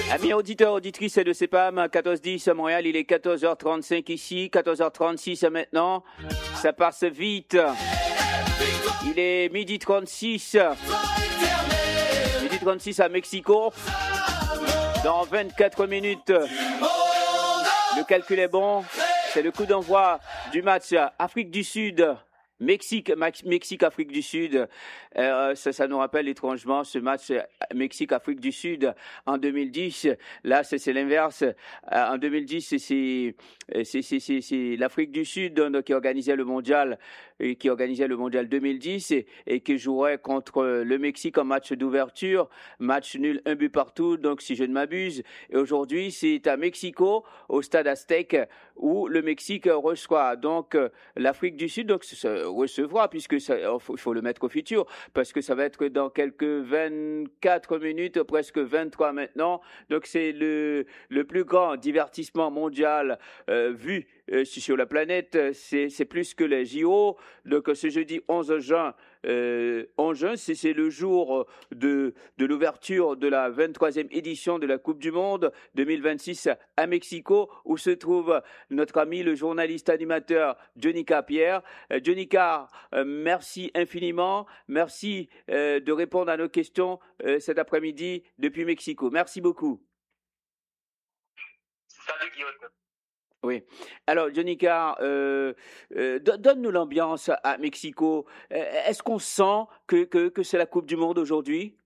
Amis auditeurs, auditrices de CEPAM, 14h10 à Montréal, il est 14h35 ici, 14h36 maintenant. Ça passe vite. Il est midi 36. Midi 36 à Mexico. Dans 24 minutes, le calcul est bon. C'est le coup d'envoi du match Afrique du Sud. Mexique, Afrique du Sud, ça nous rappelle étrangement ce match Mexique, Afrique du Sud en 2010. Là, c'est l'inverse. En 2010, c'est l'Afrique du Sud donc, qui organisait le mondial 2010 et qui jouerait contre le Mexique en match d'ouverture, match nul, un but partout. Donc, si je ne m'abuse, et aujourd'hui, c'est à Mexico, au stade Aztec, où le Mexique reçoit donc l'Afrique du Sud. Donc, recevra, puisque il faut le mettre au futur, parce que ça va être dans quelques 24 minutes, presque 23 maintenant. Donc c'est le plus grand divertissement mondial vu sur la planète. C'est plus que les JO. Donc ce jeudi 11 juin, c'est le jour de l'ouverture de la 23e édition de la Coupe du Monde 2026 à Mexico, où se trouve notre ami le journaliste animateur Jonica Pierre. Jonica, merci infiniment. Merci de répondre à nos questions cet après-midi depuis Mexico. Merci beaucoup. Salut Guillaume. Oui. Alors, Jonica, donne-nous l'ambiance à Mexico. Est-ce qu'on sent que c'est la Coupe du Monde aujourd'hui?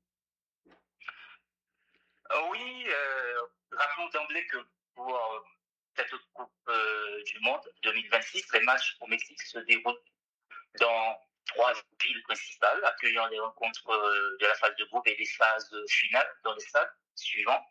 Oui, rappelons d'emblée que pour cette Coupe du Monde 2026, les matchs au Mexique se déroulent dans 3 villes principales, accueillant les rencontres de la phase de groupe et des phases finales dans les stades suivants.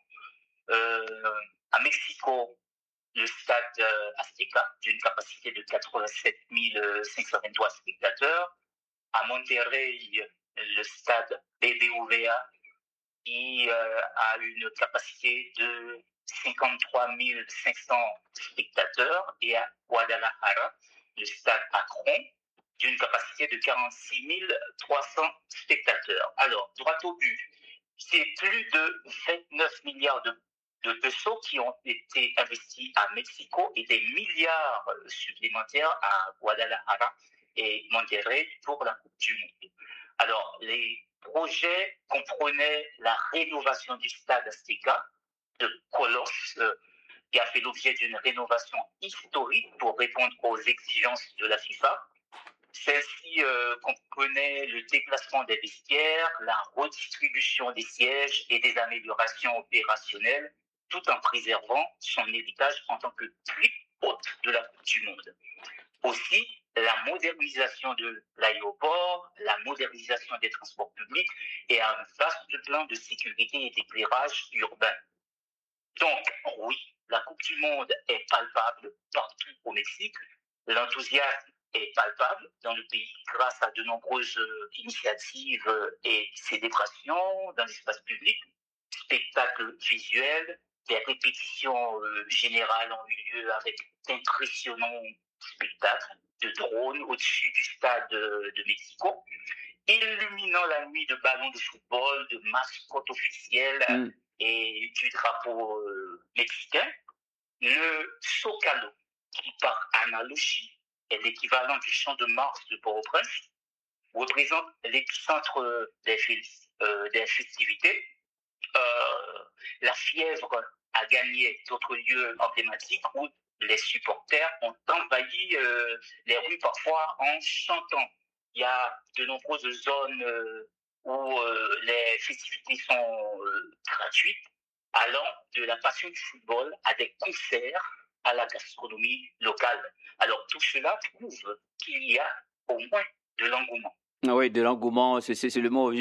À Mexico, le stade Azteca, d'une capacité de 87 523 spectateurs. À Monterrey, le stade BBVA, qui a une capacité de 53 500 spectateurs. Et à Guadalajara, le stade Akron, d'une capacité de 46 300 spectateurs. Alors, droit au but, c'est plus de 29 milliards de pesos qui ont été investis à Mexico et des milliards supplémentaires à Guadalajara et Monterrey pour la Coupe du Monde. Alors, les projets comprenaient la rénovation du stade Azteca, de Colosse, qui a fait l'objet d'une rénovation historique pour répondre aux exigences de la FIFA. Celle-ci comprenait le déplacement des vestiaires, la redistribution des sièges et des améliorations opérationnelles, tout en préservant son héritage en tant que triple hôte de la Coupe du Monde. Aussi, la modernisation de l'aéroport, la modernisation des transports publics et un vaste plan de sécurité et d'éclairage urbain. Donc, oui, la Coupe du Monde est palpable partout au Mexique. L'enthousiasme est palpable dans le pays grâce à de nombreuses initiatives et célébrations dans l'espace public, spectacles visuels, des répétitions générales ont eu lieu avec d'impressionnants spectacles de drones au-dessus du stade de Mexico, illuminant la nuit de ballons de football, de mascottes officielles et du drapeau mexicain. Le Zócalo, qui par analogie est l'équivalent du Champ de Mars de Port-au-Prince, représente l'épicentre des festivités. La fièvre a gagné d'autres lieux emblématiques où les supporters ont envahi les rues parfois en chantant. Il y a de nombreuses zones où les festivités sont gratuites, allant de la passion du football à des concerts, à la gastronomie locale. Alors tout cela prouve qu'il y a au moins de l'engouement. Ah oui, de l'engouement, c'est le mot.